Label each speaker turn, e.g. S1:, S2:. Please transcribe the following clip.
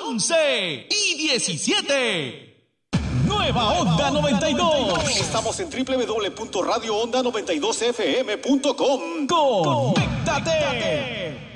S1: 11 y 17. Nueva Onda 92.
S2: Estamos en www.radioonda92fm.com.
S1: ¡Conéctate!